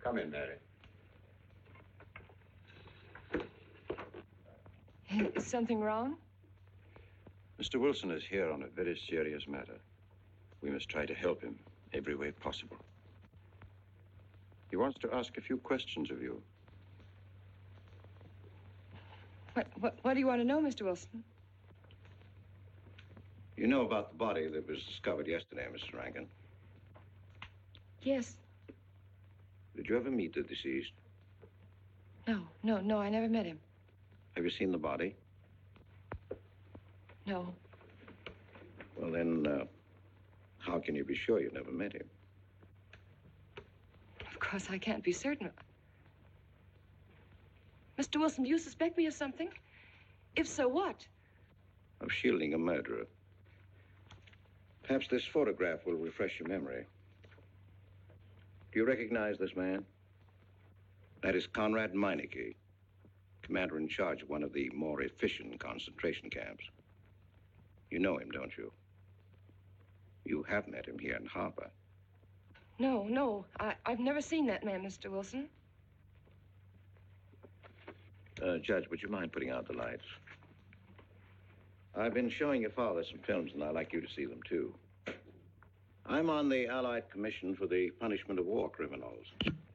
Come in, Mary. Is something wrong? Mr. Wilson is here on a very serious matter. We must try to help him every way possible. He wants to ask a few questions of you. What do you want to know, Mr. Wilson? You know about the body that was discovered yesterday, Mrs. Rankin? Yes. Did you ever meet the deceased? No, I never met him. Have you seen the body? No. Well, then, how can you be sure you never met him? Of course, I can't be certain. Mr. Wilson, do you suspect me of something? If so, what? Of shielding a murderer. Perhaps this photograph will refresh your memory. Do you recognize this man? That is Konrad Meineke, commander in charge of one of the more efficient concentration camps. You know him, don't you? You have met him here in Harper. No. I've never seen that man, Mr. Wilson. Judge, would you mind putting out the lights? I've been showing your father some films, and I'd like you to see them, too. I'm on the Allied Commission for the Punishment of War Criminals.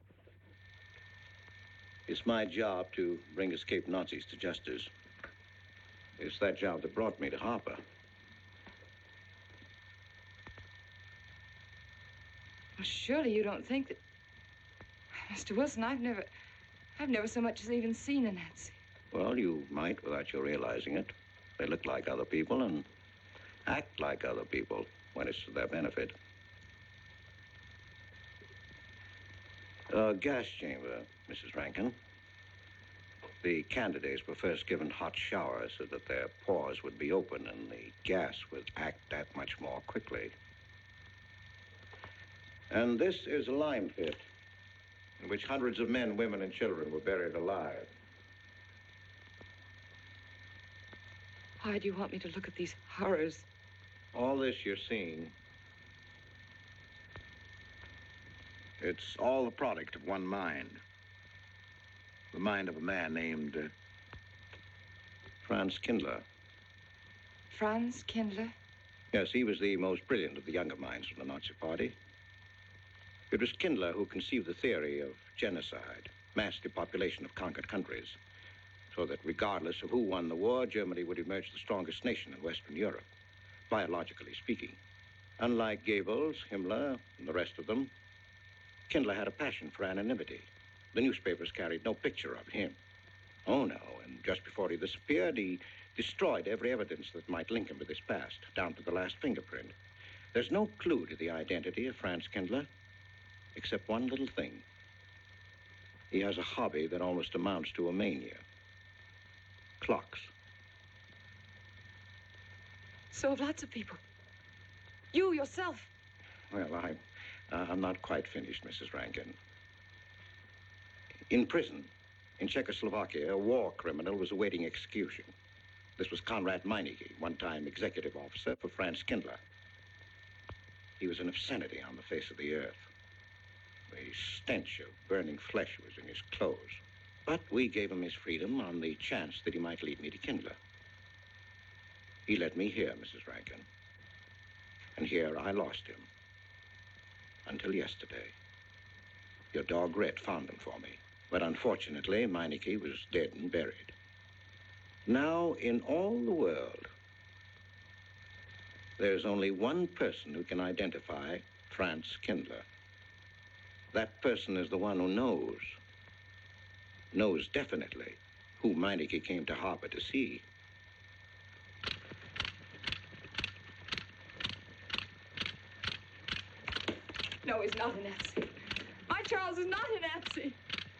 It's my job to bring escaped Nazis to justice. It's that job that brought me to Harper. Well, surely you don't think that... Mr. Wilson, I've never so much as even seen a Nazi. Well, you might without you realizing it. They look like other people and act like other people when it's to their benefit. A gas chamber, Mrs. Rankin. The candidates were first given hot showers so that their pores would be open and the gas would act that much more quickly. And this is a lime pit in which hundreds of men, women, and children were buried alive. Why do you want me to look at these horrors? All this you're seeing, it's all the product of one mind. The mind of a man named Franz Kindler. Franz Kindler? Yes, he was the most brilliant of the younger minds from the Nazi Party. It was Kindler who conceived the theory of genocide, mass depopulation of conquered countries, so that regardless of who won the war, Germany would emerge the strongest nation in Western Europe, biologically speaking. Unlike Goebbels, Himmler, and the rest of them, Kindler had a passion for anonymity. The newspapers carried no picture of him. Oh, no, and just before he disappeared, he destroyed every evidence that might link him with his past, down to the last fingerprint. There's no clue to the identity of Franz Kindler, except one little thing. He has a hobby that almost amounts to a mania. Clocks. So have lots of people. You yourself. Well, I'm not quite finished, Mrs. Rankin. In prison, in Czechoslovakia, a war criminal was awaiting execution. This was Konrad Meineke, one-time executive officer for Franz Kindler. He was an obscenity on the face of the earth. The stench of burning flesh was in his clothes. But we gave him his freedom on the chance that he might lead me to Kindler. He led me here, Mrs. Rankin. And here I lost him. Until yesterday. Your dog Red found him for me. But unfortunately, Meineke was dead and buried. Now, in all the world, there's only one person who can identify Franz Kindler. That person is the one who knows definitely who Meineke came to Harper to see. No, he's not a Nazi. My Charles is not a Nazi.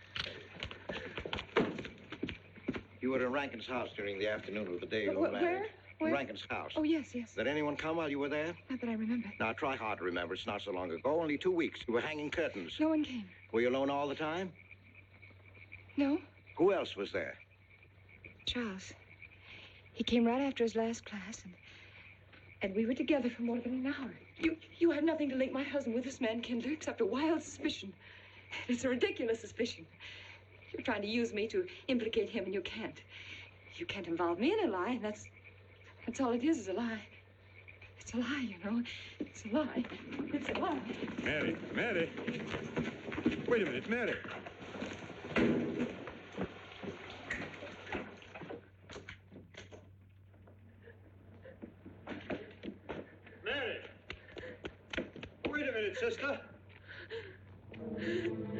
You were in Rankin's house during the afternoon of the day you were married. Where? In Rankin's house. Oh, yes. Did anyone come while you were there? Not that I remember. Now, try hard to remember. It's not so long ago. Only 2 weeks. You were hanging curtains. No one came. Were you alone all the time? No. Who else was there? Charles. He came right after his last class, and we were together for more than an hour. You have nothing to link my husband with this man, Kindler, except a wild suspicion. It's a ridiculous suspicion. You're trying to use me to implicate him, and you can't. You can't involve me in a lie, and that's all it is a lie. It's a lie, you know. It's a lie. It's a lie. Mary, Mary. Wait a minute, Mary. Mary. Wait a minute, sister.